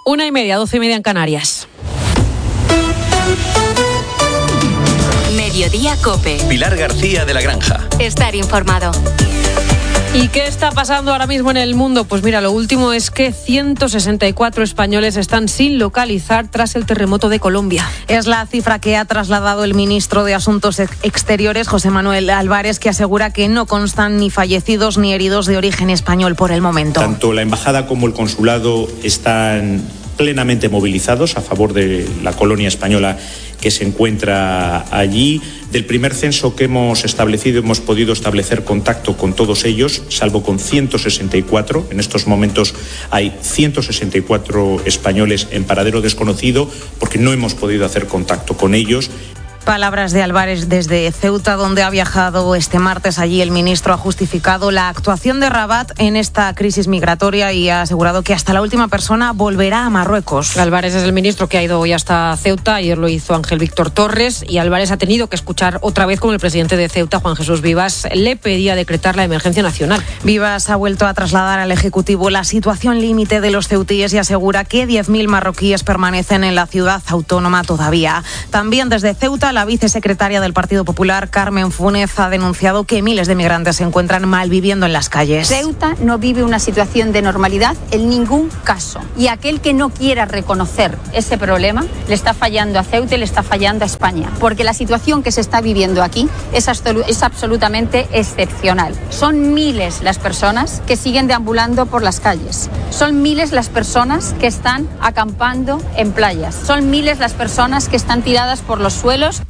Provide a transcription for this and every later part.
1:30, 12:30 en Canarias. Mediodía COPE. Pilar García de la Granja. Estar informado. ¿Y qué está pasando ahora mismo en el mundo? Pues mira, lo último es que 164 españoles están sin localizar tras el terremoto de Colombia. Es la cifra que ha trasladado el ministro de Asuntos Exteriores, José Manuel Álvarez, que asegura que no constan ni fallecidos ni heridos de origen español por el momento. Tanto la embajada como el consulado están plenamente movilizados a favor de la colonia española que se encuentra allí. Del primer censo que hemos establecido, hemos podido establecer contacto con todos ellos, salvo con 164. En estos momentos hay 164 españoles en paradero desconocido porque no hemos podido hacer contacto con ellos. Palabras de Álvarez desde Ceuta, donde ha viajado este martes. Allí el ministro ha justificado la actuación de Rabat en esta crisis migratoria y ha asegurado que hasta la última persona volverá a Marruecos. Álvarez es el ministro que ha ido hoy hasta Ceuta. Ayer lo hizo Ángel Víctor Torres y Álvarez ha tenido que escuchar otra vez como el presidente de Ceuta, Juan Jesús Vivas, le pedía decretar la emergencia nacional. Vivas ha vuelto a trasladar al Ejecutivo la situación límite de los ceutíes y asegura que 10.000 marroquíes permanecen en la ciudad autónoma todavía. También desde Ceuta, la vicesecretaria del Partido Popular, Carmen Funes, ha denunciado que miles de migrantes se encuentran malviviendo en las calles. Ceuta no vive una situación de normalidad en ningún caso. Y aquel que no quiera reconocer ese problema le está fallando a Ceuta y le está fallando a España. Porque la situación que se está viviendo aquí es absolutamente excepcional. Son miles las personas que siguen deambulando por las calles. Son miles las personas que están acampando en playas. Son miles las personas que están tiradas por los suelos.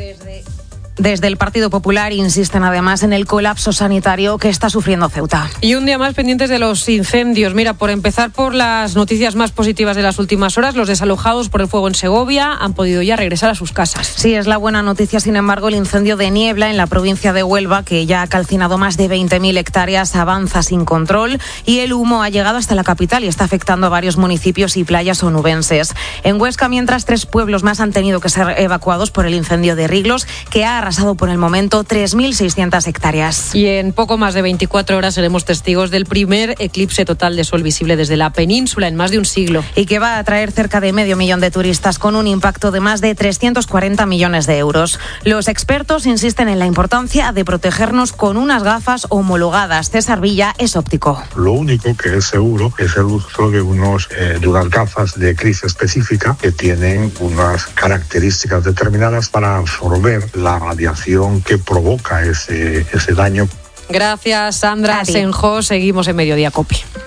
Desde el Partido Popular insisten además en el colapso sanitario que está sufriendo Ceuta. Y un día más pendientes de los incendios. Mira, por empezar por las noticias más positivas de las últimas horas, los desalojados por el fuego en Segovia han podido ya regresar a sus casas. Sí, es la buena noticia. Sin embargo, el incendio de Niebla en la provincia de Huelva, que ya ha calcinado más de 20.000 hectáreas, avanza sin control y el humo ha llegado hasta la capital y está afectando a varios municipios y playas onubenses. En Huesca, mientras, 3 pueblos más han tenido que ser evacuados por el incendio de Riglos, que ha arrasado por el momento 3.600 hectáreas. Y en poco más de 24 horas seremos testigos del primer eclipse total de sol visible desde la península en más de un siglo. Y que va a atraer cerca de 500.000 de turistas con un impacto de más de 340 millones de euros. Los expertos insisten en la importancia de protegernos con unas gafas homologadas. César Villa es óptico. Lo único que es seguro es el uso de unas gafas de crisis específica que tienen unas características determinadas para absorber la radiación que provoca ese daño. Gracias, Sandra Senjo. Seguimos en Mediodía COPE.